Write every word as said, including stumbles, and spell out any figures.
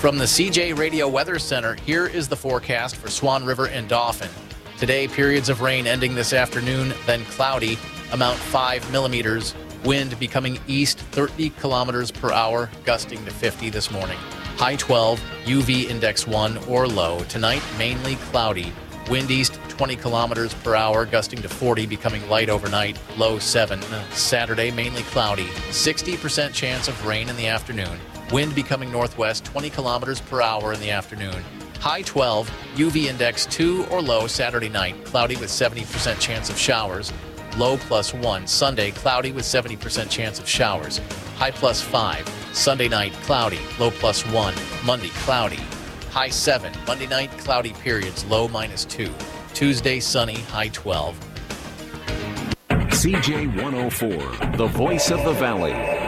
From the C J Radio Weather Center, here is the forecast for Swan River and Dauphin. Today, periods of rain ending this afternoon, then cloudy, amount five millimeters. Wind becoming east thirty kilometers per hour, gusting to fifty this morning. High twelve, U V index one or low. Tonight, mainly cloudy. Wind east twenty kilometers per hour, gusting to forty, becoming light overnight. Low seven. Saturday, mainly cloudy. sixty percent chance of rain in the afternoon. Wind becoming northwest twenty kilometers per hour in the afternoon. High twelve, U V index two or low Saturday night. Cloudy with seventy percent chance of showers. Low plus one. Sunday, cloudy with seventy percent chance of showers. High plus five. Sunday night, cloudy. Low plus one. Monday, cloudy. High seven. Monday night, cloudy periods. Low minus two. Tuesday, sunny. High twelve. C J one oh four, the voice of the Valley.